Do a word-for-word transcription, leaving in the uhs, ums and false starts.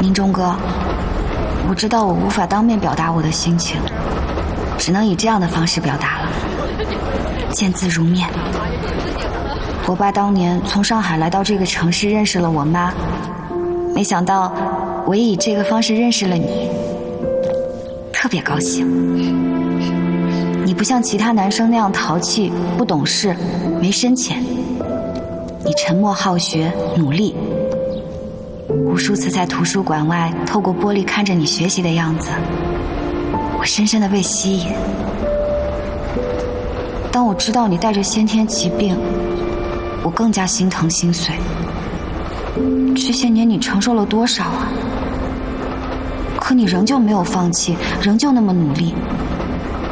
宁中哥，我知道我无法当面表达我的心情，只能以这样的方式表达了，见字如面。我爸当年从上海来到这个城市认识了我妈，没想到我也以这个方式认识了你，特别高兴。你不像其他男生那样淘气、不懂事、没深浅，你沉默好学、努力。无数次在图书馆外透过玻璃看着你学习的样子，我深深地被吸引。当我知道你带着先天疾病，我更加心疼心碎。这些年你承受了多少啊？可你仍旧没有放弃，仍旧那么努力。